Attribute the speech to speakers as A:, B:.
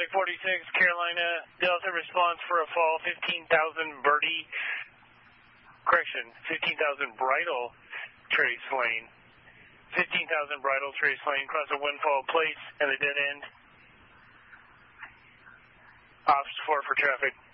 A: 46, Carolina, Delta response for a fall, 15,000 Birdie, correction, 15,000 Bridle Trace Lane. 15,000 Bridle Trace Lane, cross a windfall place and a dead end. Ops 4 for traffic.